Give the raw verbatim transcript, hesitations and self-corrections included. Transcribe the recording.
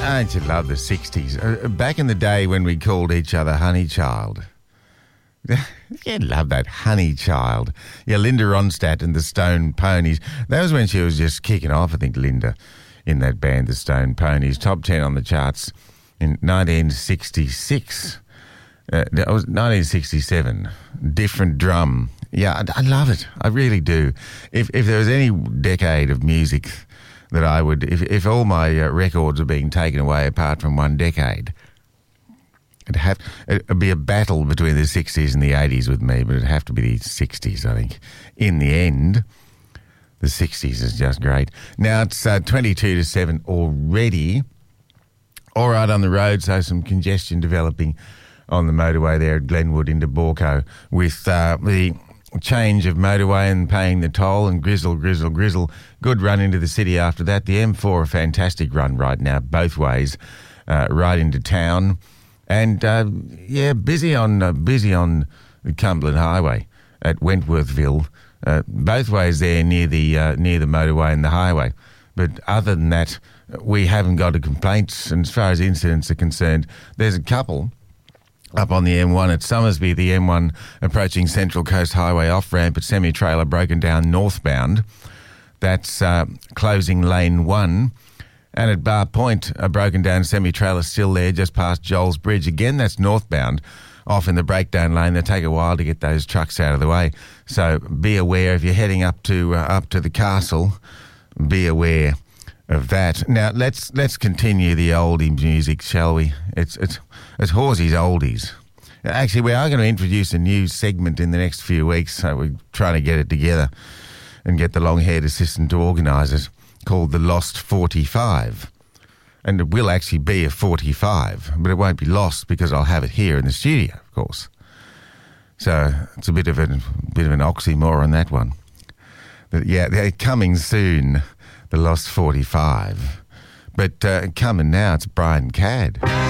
Don't you love the sixties? Uh, back in the day when we called each other Honey Child. You love that Honey Child. Yeah, Linda Ronstadt and the Stone Ponies. That was when she was just kicking off, I think, Linda, in that band, the Stone Ponies. Top ten on the charts in nineteen sixty-six. Uh, that was nineteen sixty-seven. Different Drum. Yeah, I, I love it. I really do. If if there was any decade of music that I would, if if all my uh, records were being taken away apart from one decade, it'd have it'd be a battle between the sixties and the eighties with me, but it'd have to be the sixties, I think. In the end, the sixties is just great. Now it's uh, twenty-two to seven already. All right on the road, so some congestion developing on the motorway there at Glenwood into Borco with uh, the change of motorway and paying the toll and grizzle, grizzle, grizzle. Good run into the city after that. The M four, a fantastic run right now, both ways, uh, right into town. And, uh, yeah, busy on uh, busy on the Cumberland Highway at Wentworthville, uh, both ways there near the uh, near the motorway and the highway. But other than that, we haven't got a complaint. And as far as incidents are concerned, there's a couple up on the M one at Somersby, the M one approaching Central Coast Highway off-ramp at semi-trailer broken down northbound. That's uh, closing lane one. And at Bar Point, a broken down semi-trailer still there just past Joel's Bridge. Again, that's northbound off in the breakdown lane. They take a while to get those trucks out of the way. So be aware if you're heading up to uh, up to the castle, be aware of that. Now let's let's continue the oldie music, shall we? It's it's it's Horsey's Oldies. Actually, we are going to introduce a new segment in the next few weeks, so we're trying to get it together and get the long-haired assistant to organise it, called the Lost forty-five. And it will actually be a forty-five, but it won't be lost because I'll have it here in the studio, of course. So it's a bit of a bit of an oxymoron, that one. But yeah, they're coming soon. The Lost forty-five. But uh, coming now, it's Brian Cadd.